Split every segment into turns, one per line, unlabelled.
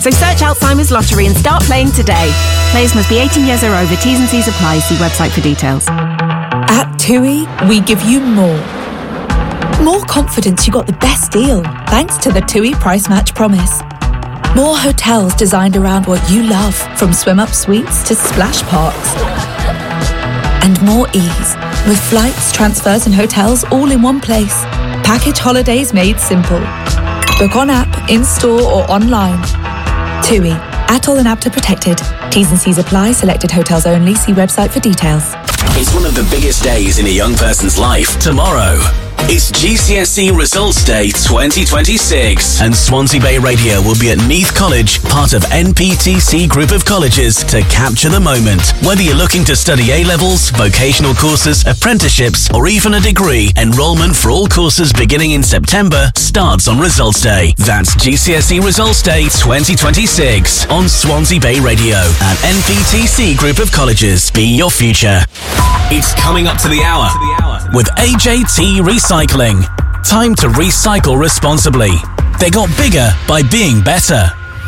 So search Alzheimer's Lottery and start playing today. Players must be 18 years or over. T's and C's apply. See website for details.
At TUI, we give you more. More confidence you got the best deal, thanks to the TUI Price Match Promise. More hotels designed around what you love, from swim-up suites to splash parks. And more ease, with flights, transfers and hotels all in one place. Package holidays made simple. Book on app, in-store or online. TUI. ATOL and APTA protected. T's and C's apply. Selected hotels only. See website for details.
It's one of the biggest days in a young person's life tomorrow. It's GCSE Results Day 2026, and Swansea Bay Radio will be at Neath College, part of NPTC Group of Colleges, to capture the moment. Whether you're looking to study A-levels, vocational courses, apprenticeships, or even a degree, enrolment for all courses beginning in September starts on Results Day. That's GCSE Results Day 2026 on Swansea Bay Radio and NPTC Group of Colleges. Be your future. It's coming up to the hour with AJT Recycling. Time to recycle responsibly. They got bigger by being better.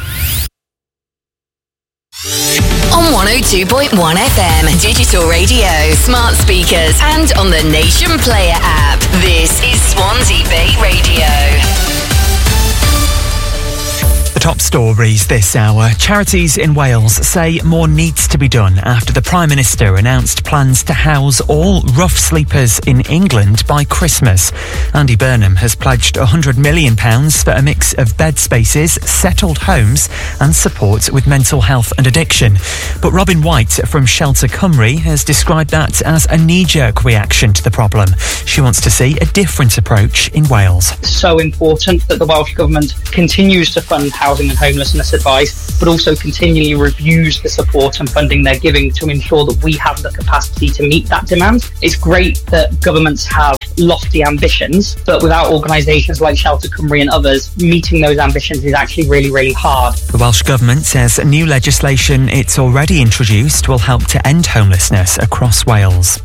On 102.1 FM, digital radio, smart speakers, and on the Nation Player app. This is Swansea Bay Radio.
Top stories this hour. Charities in Wales say more needs to be done after the Prime Minister announced plans to house all rough sleepers in England by Christmas. Andy Burnham has pledged £100 million for a mix of bed spaces, settled homes and support with mental health and addiction. But Robin White from Shelter Cymru has described that as a knee-jerk reaction to the problem. She wants to see a different approach in Wales.
It's so important that the Welsh Government continues to fund housing and homelessness advice, but also continually reviews the support and funding they're giving to ensure that we have the capacity to meet that demand. It's great that governments have lofty ambitions, but without organisations like Shelter Cymru and others, meeting those ambitions is actually really, really hard.
The Welsh Government says new legislation it's already introduced will help to end homelessness across Wales.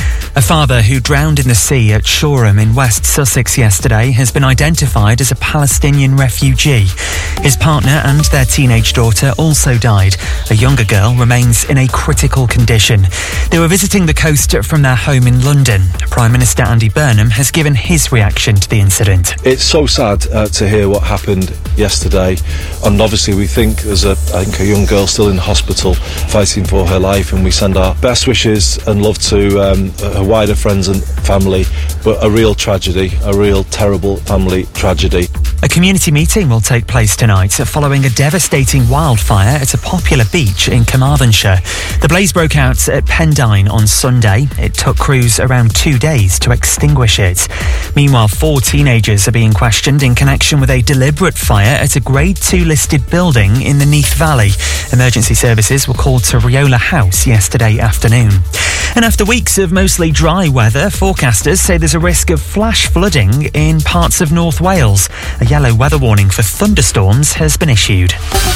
A father who drowned in the sea at Shoreham in West Sussex yesterday has been identified as a Palestinian refugee. His partner and their teenage daughter also died. A younger girl remains in a critical condition. They were visiting the coast from their home in London. Prime Minister Andy Burnham has given his reaction to the incident.
It's so sad to hear what happened yesterday, and obviously we think there's a young girl still in hospital fighting for her life, and we send our best wishes and love to her wider friends and family, but a real tragedy, a real terrible family tragedy.
A community meeting will take place tonight following a devastating wildfire at a popular beach in Carmarthenshire. The blaze broke out at Pendine on Sunday. It took crews around 2 days to extinguish it. Meanwhile, 4 teenagers are being questioned in connection with a deliberate fire at a Grade 2 listed building in the Neath Valley. Emergency services were called to Riola House yesterday afternoon. And after weeks of mostly dry weather, forecasters say there's a risk of flash flooding in parts of North Wales. A yellow weather warning for thunderstorms has been issued.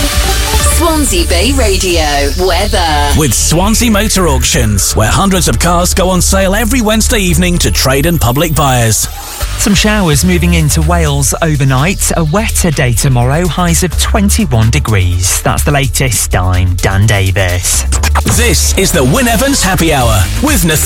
Swansea Bay Radio weather.
With Swansea Motor Auctions, where hundreds of cars go on sale every Wednesday evening to trade and public buyers.
Some showers moving into Wales overnight. A wetter day tomorrow, highs of 21 degrees. That's the latest. I'm Dan Davis.
This is the Wyn Evans Happy Hour with